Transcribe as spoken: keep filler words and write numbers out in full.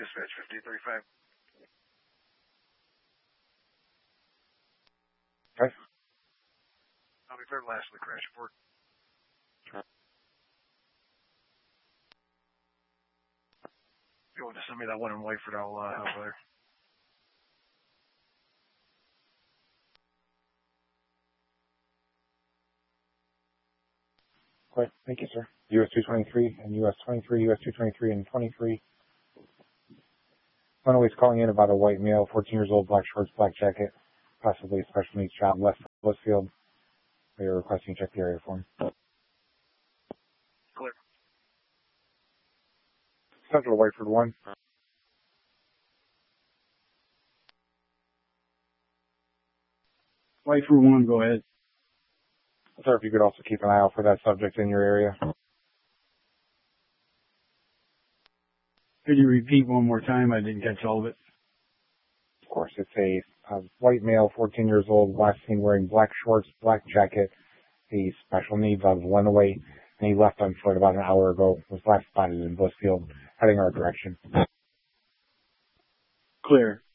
dispatch fifty thirty-five. Okay. I'll be third last of the crash report. If you want to send me that one in Whiteford, I'll uh, help there. Great. Thank you, sir. U S two twenty-three and U S twenty-three, U S two twenty-three and twenty-three. Runaway's calling in about a white male, fourteen years old, black shorts, black jacket, possibly a special needs child west of Blissfield. They are requesting you check the area for him. Clear. Central Whiteford one. Whiteford one, go ahead. Sir, if you could also keep an eye out for that subject in your area. Could you repeat one more time? I didn't catch all of it. Of course, it's a, a white male, fourteen years old, last seen wearing black shorts, black jacket. He special needs out of Lenawee, and he left on foot about an hour ago. Was last spotted in Blissfield, heading our direction. Clear.